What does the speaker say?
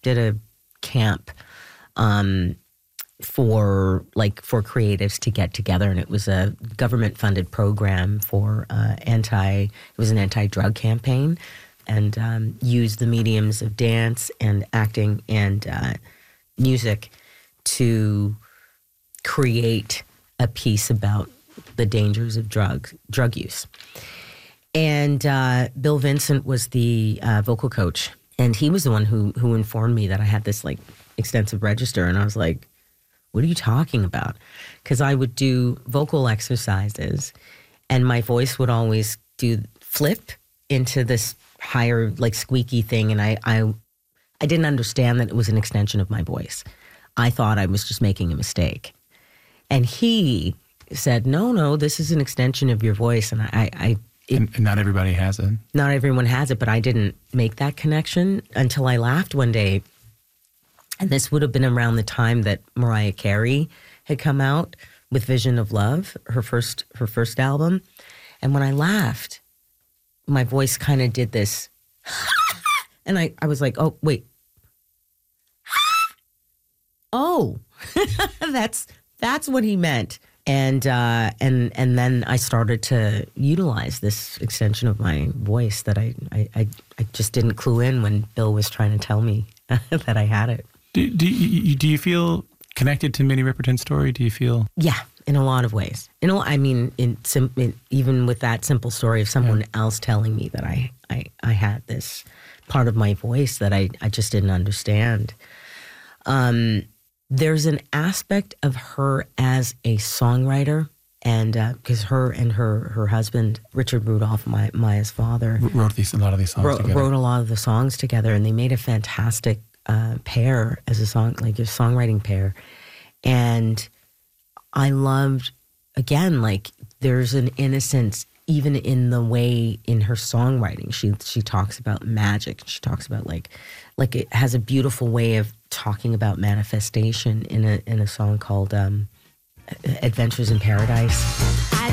did a camp for creatives to get together, and it was a government-funded program for it was an anti-drug campaign, and used the mediums of dance and acting and music to create a piece about the dangers of drug use. And Bill Vincent was the vocal coach, and he was the one who informed me that I had this like extensive register, and I was like, what are you talking about? Because I would do vocal exercises and my voice would always flip into this higher, like squeaky thing. And I didn't understand that it was an extension of my voice. I thought I was just making a mistake. And he said, no, this is an extension of your voice. And and not everybody has it. Not everyone has it, but I didn't make that connection until I laughed one day. And this would have been around the time that Mariah Carey had come out with Vision of Love, her first album. And when I laughed, my voice kind of did this. And I was like, oh, wait. Oh, that's what he meant. And then I started to utilize this extension of my voice that I just didn't clue in when Bill was trying to tell me that I had it. Do you feel connected to Minnie Riperton's story? Do you feel? Yeah, in a lot of ways. Even with that simple story of someone else telling me that I had this part of my voice that I just didn't understand. There's an aspect of her as a songwriter, and because her and her husband, Richard Rudolph, Maya's father, wrote a lot of these songs together. Wrote a lot of the songs together, and they made a fantastic pair as a songwriting pair. And I loved, again, like there's an innocence even in the way in her songwriting. She talks about magic. She talks about like it has a beautiful way of talking about manifestation in a song called Adventures in Paradise.